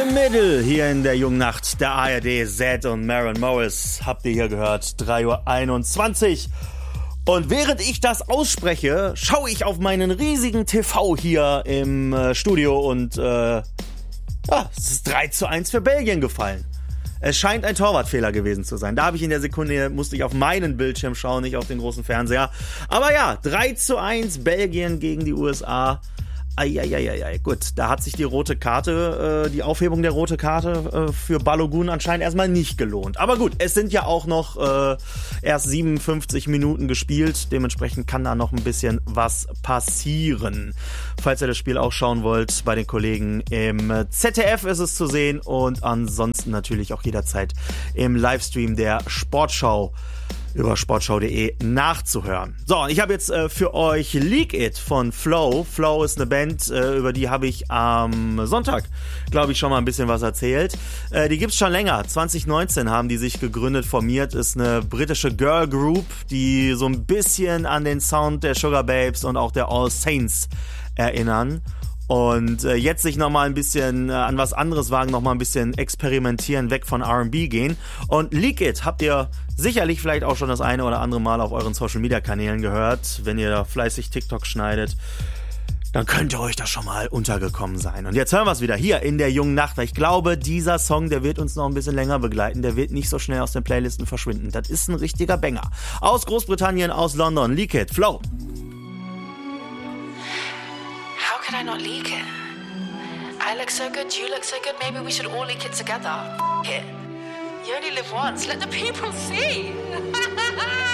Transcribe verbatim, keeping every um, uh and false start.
Middle hier in der Jungnacht der A R D. Zed und Maren Morris habt ihr hier gehört, drei Uhr einundzwanzig. Und während ich das ausspreche, schaue ich auf meinen riesigen T V hier im äh, Studio und äh, ja, es ist drei zu eins für Belgien gefallen. Es scheint ein Torwartfehler gewesen zu sein. Da habe ich in der Sekunde, musste ich auf meinen Bildschirm schauen, nicht auf den großen Fernseher. Aber ja, drei zu eins Belgien gegen die U S A. Eieieiei, gut, da hat sich die rote Karte, äh, die Aufhebung der rote Karte äh, für Balogun anscheinend erstmal nicht gelohnt. Aber gut, es sind ja auch noch äh, erst siebenundfünfzig Minuten gespielt, dementsprechend kann da noch ein bisschen was passieren. Falls ihr das Spiel auch schauen wollt, bei den Kollegen im Z D F ist es zu sehen und ansonsten natürlich auch jederzeit im Livestream der Sportschau über sportschau punkt de nachzuhören. So, und ich habe jetzt äh, für euch Leak It von Flow. Flow ist eine Band, äh, über die habe ich am Sonntag, glaube ich, schon mal ein bisschen was erzählt. Äh, die gibt's schon länger. zwanzig neunzehn haben die sich gegründet, formiert. Ist eine britische Girl Group, die so ein bisschen an den Sound der Sugar Babes und auch der All Saints erinnern. Und äh, jetzt sich nochmal ein bisschen äh, an was anderes wagen, nochmal ein bisschen experimentieren, weg von R and B gehen. Und Leak It habt ihr sicherlich vielleicht auch schon das eine oder andere Mal auf euren Social-Media-Kanälen gehört. Wenn ihr da fleißig TikTok schneidet, dann könnte euch das schon mal untergekommen sein. Und jetzt hören wir es wieder hier in der jungen Nacht. Ich glaube, dieser Song, der wird uns noch ein bisschen länger begleiten. Der wird nicht so schnell aus den Playlisten verschwinden. Das ist ein richtiger Banger. Aus Großbritannien, aus London. Leak It, Flow. How could I not leak it? I look so good, you look so good, maybe we should all leak it together. F- it. You only live once, let the people see.